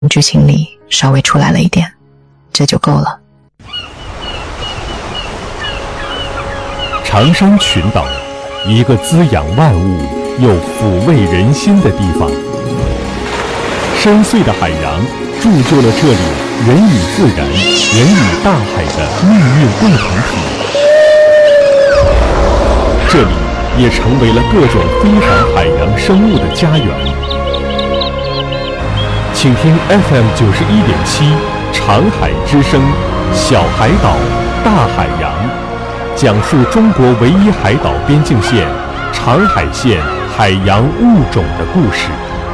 剧情里稍微出来了一点，这就够了。 长山群岛，一个滋养万物又抚慰人心的地方。深邃的海洋铸就了这里人与自然、人与大海的命运共同体。这里也成为了各种非凡海洋生物的家园。请听 FM 91.7长海之声，小海岛，大海洋，讲述中国唯一海岛边境线长海县海洋物种的故事。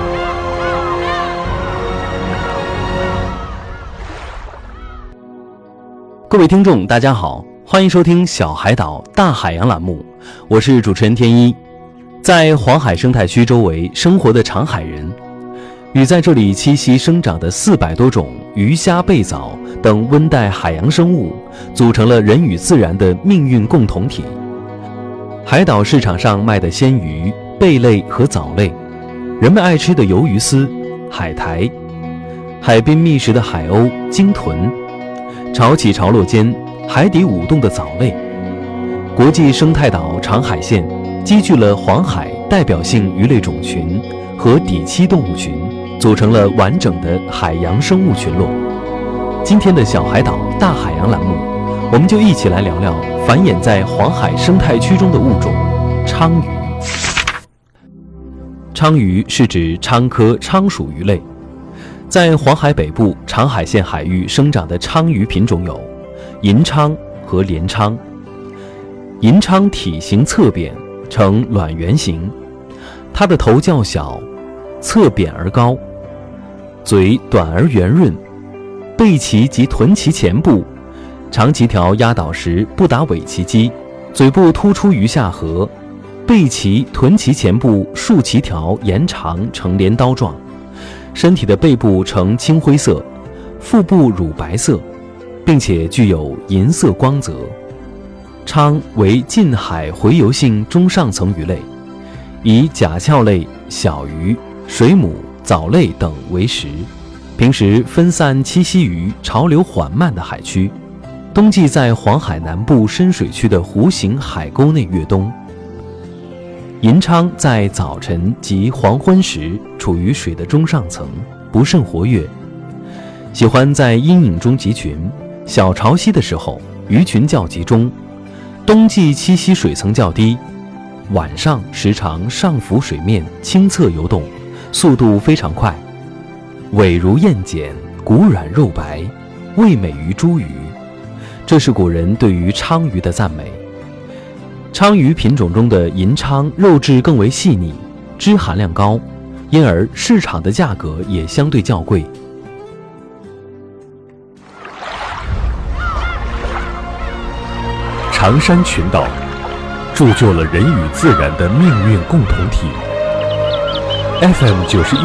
各位听众大家好，欢迎收听小海岛大海洋栏目，我是主持人天一。在黄海生态区周围生活的长海人，与在这里栖息生长的400多种鱼虾贝藻等温带海洋生物，组成了人与自然的命运共同体。海岛市场上卖的鲜鱼、贝类和藻类，人们爱吃的鱿鱼丝、海苔，海滨觅食的海鸥、鲸豚，潮起潮落间海底舞动的藻类。国际生态岛长海县积聚了黄海代表性鱼类种群和底栖动物群，组成了完整的海洋生物群落。今天的小海岛大海洋栏目，我们就一起来聊聊繁衍在黄海生态区中的物种鲳鱼。鲳鱼是指鲳科鲳属鱼类，在黄海北部长海县海域生长的鲳鱼品种有银鲳和镰鲳。银鲳体型侧扁，呈卵圆形，它的头较小，侧扁而高，嘴短而圆润，背鳍及臀鳍前部长鳍条压倒时不达尾鳍肌，嘴部突出于下颌，背鳍、臀鳍前部竖鳍条延长呈镰刀状，身体的背部呈青灰色，腹部乳白色，并且具有银色光泽。鲳为近海洄游性中上层鱼类，以甲壳类、小鱼、水母、藻类等为食，平时分散栖息于潮流缓慢的海区，冬季在黄海南部深水区的弧形海沟内越冬。银鲳在早晨及黄昏时处于水的中上层，不甚活跃，喜欢在阴影中集群，小潮汐的时候鱼群较集中，冬季栖息水层较低，晚上时常上浮水面清澈游动，速度非常快，尾如燕剪，骨软肉白，味美于猪鱼，这是古人对于鲳鱼的赞美。鲳鱼品种中的银鲳肉质更为细腻，脂含量高，因而市场的价格也相对较贵。 长山群岛铸就了人与自然的命运共同体。FM